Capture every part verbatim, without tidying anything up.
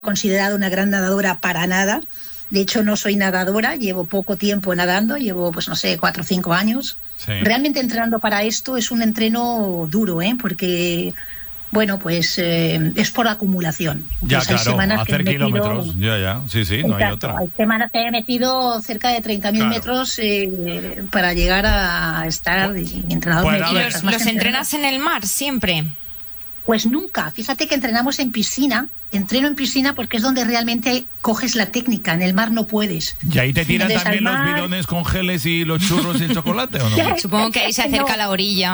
considerada una gran nadadora para nada. De hecho, no soy nadadora, llevo poco tiempo nadando, llevo, pues no sé, cuatro o cinco años. Sí. Realmente entrenando para esto es un entreno duro, ¿eh? Porque, bueno, pues eh, es por acumulación. Ya, Entonces, claro, hacer kilómetros, metido, ya, ya, sí, sí, no exacto, hay otra. Hay semanas que he metido cerca de treinta mil claro. metros eh, para llegar a estar y entrenador. Bueno, ¿Y los, los entrenas en el mar siempre? Pues nunca. Fíjate que entrenamos en piscina. Entreno en piscina porque es donde realmente coges la técnica. En el mar no puedes. ¿Y ahí te tiran Entonces, también mar... los bidones con geles y los churros y el chocolate o no? Supongo que ahí se acerca no. la orilla.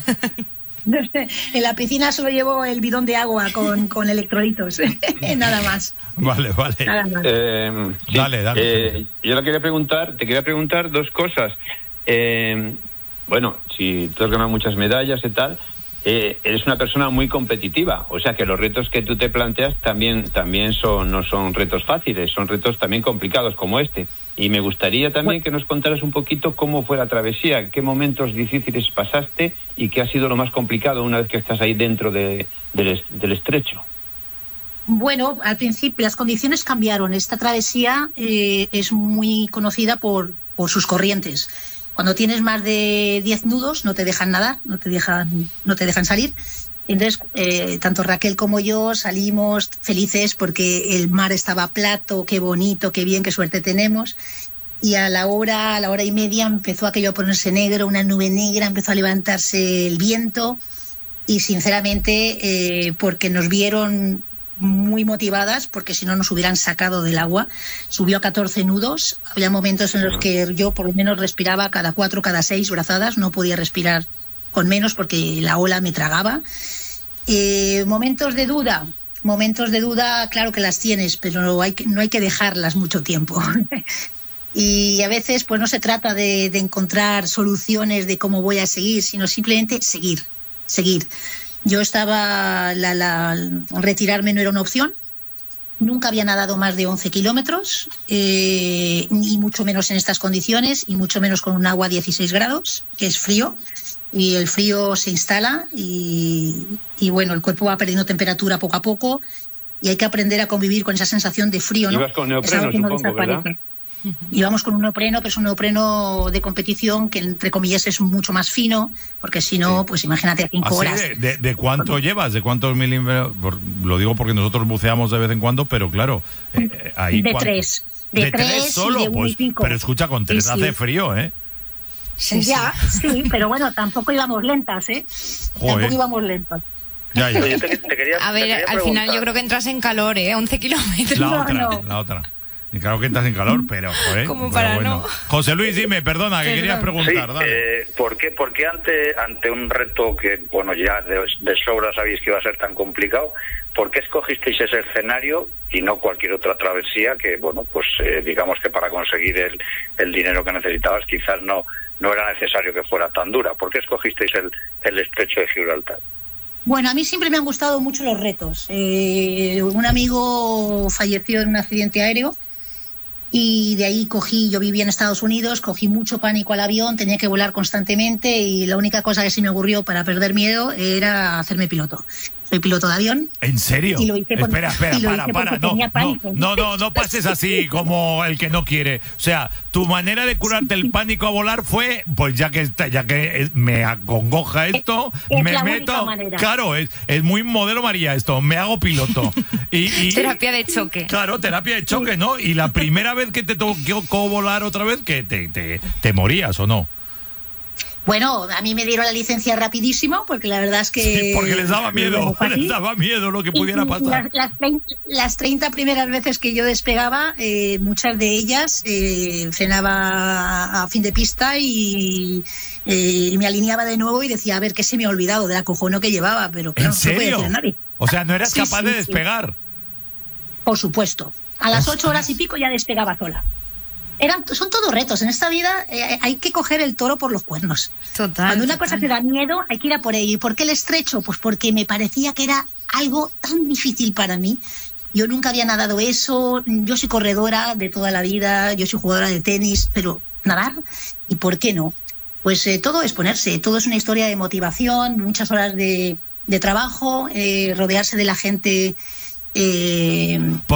En la piscina solo llevo el bidón de agua con, con electrolitos. Nada más. Vale, vale. Nada más. Eh, sí, dale, dale. Eh, yo le quería preguntar, te quería preguntar dos cosas. Eh, bueno, si tú has ganado muchas medallas y tal... Eh, eres una persona muy competitiva, o sea que los retos que tú te planteas también también son no son retos fáciles, son retos también complicados como este. Y me gustaría también que nos contaras un poquito cómo fue la travesía, qué momentos difíciles pasaste y qué ha sido lo más complicado una vez que estás ahí dentro de, del, del estrecho. Bueno, al principio las condiciones cambiaron. Esta travesía eh, es muy conocida por, por sus corrientes. Cuando tienes más de diez nudos no te dejan nadar, no te dejan, no te dejan salir. Entonces, eh, tanto Raquel como yo salimos felices porque el mar estaba plato, qué bonito, qué bien, qué suerte tenemos. Y a la hora, a la hora y media empezó aquello a ponerse negro, una nube negra, empezó a levantarse el viento. Y sinceramente, eh, porque nos vieron muy motivadas, porque si no nos hubieran sacado del agua. Subió a catorce nudos. Había momentos en los que yo por lo menos respiraba cada cuatro, cada seis brazadas. No podía respirar con menos porque la ola me tragaba. Eh, momentos de duda. Momentos de duda, claro que las tienes, pero no hay que, no hay que dejarlas mucho tiempo. Y a veces pues no se trata de, de encontrar soluciones de cómo voy a seguir, sino simplemente seguir, seguir. Yo estaba, la, la, retirarme no era una opción, nunca había nadado más de once kilómetros, eh, y mucho menos en estas condiciones, y mucho menos con un agua a dieciséis grados, que es frío, y el frío se instala, y, y bueno, el cuerpo va perdiendo temperatura poco a poco, y hay que aprender a convivir con esa sensación de frío, ¿no? Ibas con neopreno, supongo, ¿verdad? Y vamos con un neopreno, pero es un neopreno de competición que, entre comillas, es mucho más fino, porque si no, pues imagínate a cinco horas. De, de, ¿De cuánto bueno. llevas? ¿De cuántos milímetros? Por, lo digo porque nosotros buceamos de vez en cuando, pero claro, eh, ahí de tres. De, de tres, tres solo, de pues, pero escucha, con tres sí, hace sí. frío, ¿eh? Sí, ya, sí. sí, pero bueno, tampoco íbamos lentas, ¿eh? Joder. Tampoco íbamos lentas. Ya, ya. Te, te quería, a ver, al final yo creo que entras en calor, ¿eh? once kilómetros. La otra, no, no. la otra. Y claro que entras en calor, pero... Joder, como para bueno. no... José Luis, dime, perdona, que querías preguntar. Sí, dale. Eh, ¿por qué, por qué ante, ante un reto que, bueno, ya de, de sobra sabéis que iba a ser tan complicado, ¿por qué escogisteis ese escenario y no cualquier otra travesía que, bueno, pues eh, digamos que para conseguir el, el dinero que necesitabas quizás no, no era necesario que fuera tan dura? ¿Por qué escogisteis el, el estrecho de Gibraltar? Bueno, a mí siempre me han gustado mucho los retos. Eh, un amigo falleció en un accidente aéreo y de ahí cogí, yo vivía en Estados Unidos, cogí mucho pánico al avión, tenía que volar constantemente y la única cosa que se me ocurrió para perder miedo era hacerme piloto. Soy piloto de avión. ¿En serio? Y lo hice por, espera, espera, para, para. No, no, no, no, no pases así como el que no quiere. O sea, tu manera de curarte el pánico a volar fue, pues ya que ya que me acongoja esto, es, es me meto. Claro, es, es muy modelo María esto. Me hago piloto. Y, y terapia de choque. Claro, terapia de choque, ¿no? Y la primera vez que te tocó volar otra vez, que te, te, te morías, ¿o no? Bueno, a mí me dieron la licencia rapidísimo porque la verdad es que... Sí, porque les daba miedo, les daba miedo lo que pudiera pasar. Las, las, las treinta primeras veces que yo despegaba, eh, muchas de ellas eh, frenaba a fin de pista y eh, me alineaba de nuevo y decía, a ver, ¿qué se me ha olvidado del acojono que llevaba? Pero claro, ¿en serio? No se puede decir a nadie. O sea, ¿no eras sí, capaz sí, de despegar? Sí. Por supuesto. A las ocho horas y pico ya despegaba sola. Eran, son todos retos. En esta vida eh, hay que coger el toro por los cuernos. Total. Cuando una total. cosa te da miedo, hay que ir a por ello. ¿Y por qué el estrecho? Pues porque me parecía que era algo tan difícil para mí. Yo nunca había nadado eso. Yo soy corredora de toda la vida. Yo soy jugadora de tenis. Pero nadar, ¿y por qué no? Pues eh, todo es ponerse. Todo es una historia de motivación, muchas horas de, de trabajo, eh, rodearse de la gente Eh,